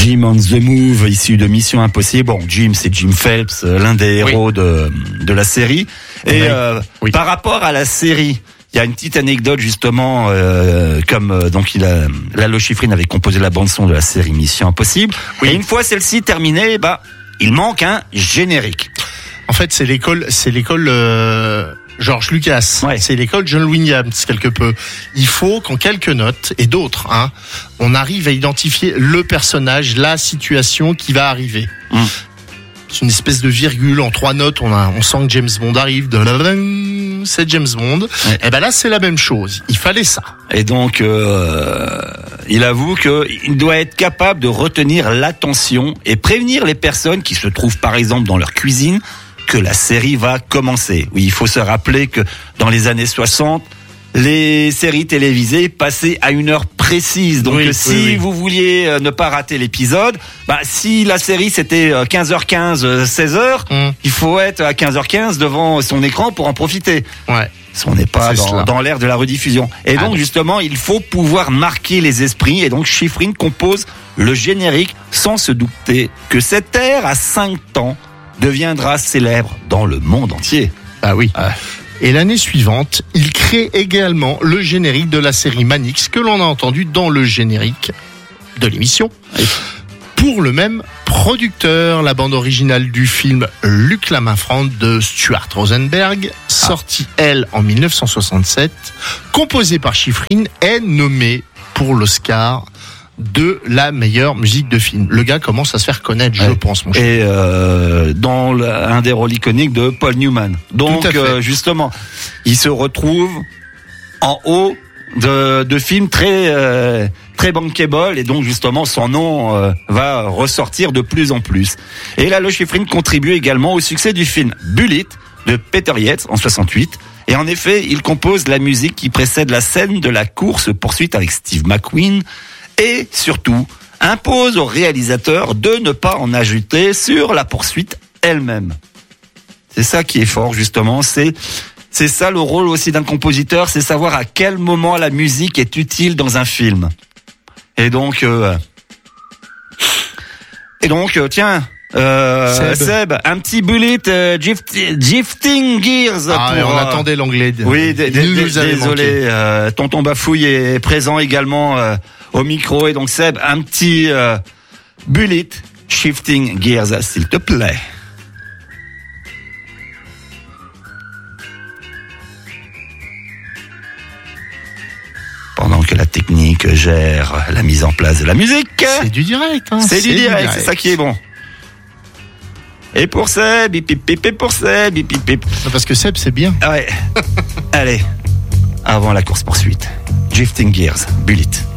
Jim on the Move, issu de Mission Impossible. Bon, Jim, c'est Jim Phelps, l'un des héros de la série. Et par rapport à la série, il y a une petite anecdote justement, donc Lalo Schifrin avait composé la bande son de la série Mission Impossible. Oui. Et une fois celle-ci terminée, il manque un générique. En fait, c'est l'école George Lucas. Ouais. C'est l'école John Williams quelque peu. Il faut qu'en quelques notes et d'autres, on arrive à identifier le personnage, la situation qui va arriver. C'est une espèce de virgule en 3 notes. On sent que James Bond arrive. C'est James Bond. Ouais. Et là, c'est la même chose. Il fallait ça. Et donc, il avoue qu'il doit être capable de retenir l'attention et prévenir les personnes qui se trouvent, par exemple, dans leur cuisine, que la série va commencer. Oui, il faut se rappeler que dans les années 60, les séries télévisées passaient à une heure précise. Donc si vous vouliez ne pas rater l'épisode, si la série c'était 15h15, 16h, il faut être à 15h15 devant son écran pour en profiter. Ouais. On n'est pas dans l'ère de la rediffusion. Et donc justement, il faut pouvoir marquer les esprits. Et donc Schifrin compose le générique sans se douter que cette ère à 5 temps deviendra célèbre dans le monde entier. Ah oui. Et l'année suivante, il crée également le générique de la série Manix que l'on a entendu dans le générique de l'émission. Pour le même producteur, la bande originale du film Luc la main franche de Stuart Rosenberg, sortie elle en 1967, composée par Schifrin, est nommée pour l'Oscar de la meilleure musique de film. Le gars commence à se faire connaître, je pense, mon cher. Et dans un des rôles iconiques de Paul Newman. Donc justement, il se retrouve en haut de films très bankable, et donc justement son nom va ressortir de plus en plus. Et Lalo Schifrin contribue également au succès du film Bullitt de Peter Yates en 68. Et en effet, il compose la musique qui précède la scène de la course-poursuite avec Steve McQueen. Et surtout, impose au réalisateur de ne pas en ajouter sur la poursuite elle-même. C'est ça qui est fort, justement. C'est ça le rôle aussi d'un compositeur, c'est savoir à quel moment la musique est utile dans un film. Et donc, tiens, Seb, un petit Bullitt, Drifting Gears. On attendait l'anglais. Oui, désolé. Tonton Bafouille est présent également au micro, et donc Seb, un petit Bullitt, Shifting Gears, s'il te plaît. Pendant que la technique gère la mise en place de la musique. C'est du direct, C'est du direct, c'est ça qui est bon. Et pour Seb, bip bip bip, et pour Seb, bip bip bip. Parce que Seb, c'est bien. Ouais. Allez, avant la course-poursuite. Drifting Gears, Bullitt.